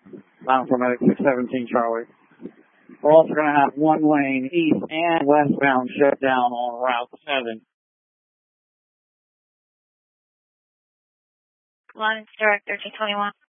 Bound for medic 617 Charlie. We're also going to have one lane east and westbound shut down on Route 7. Lawrence Director 221.